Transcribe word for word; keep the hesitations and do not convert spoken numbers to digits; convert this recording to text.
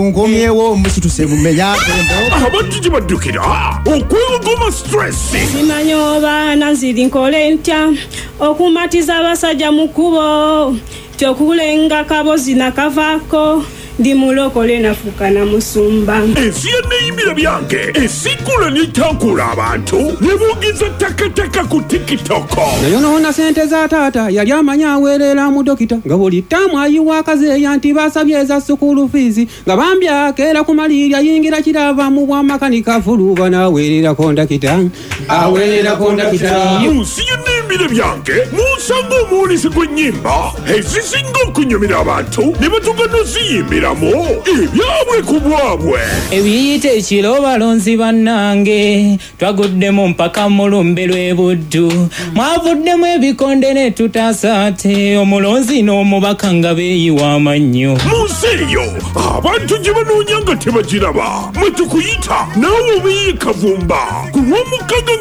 Ngomyewo musituse bumenya tembo. Abantu jibaddukira okwegoma stress. Simanyoba nanziri nkolentya okumatiza abasajja mu kkubo tyokulenga kabozi nakavaako ndi mulokole nafuuka na musumba. Ensi y'enneeyimira byange esikula n'etankula abantu ne bugiza takataka ku TikTok. Nayonoona sente za taata yali amanya aweerera mu dokita nga buli ttaamu ayiwa akazeeya nti basabye eza sukulu fiizi nga bambi akeera ku malirya yingira kirava mu bwamakanika fuluba n'aweererako ndakita aweererako ndakita. Mu nsi y'enneeyimira byange munsanga omuwulisi gw'ennyimba ezisinga okunyumira abantu ne batugana oziyimbiramu ebyabwe ku bwabwe. Ebiyite ekiro balonzi bannange twaguddemu mpaka mulumbe lw'e Buddu mwavuddemu ebikonde ne tutasaate omulonzi n'omubaka nga beeyiwa amannyo. Mu nsi eyo abantu gye banoonya nga tebagiraba mwe tukuyita naawe obeeyi kavumba ku lw'omukkaga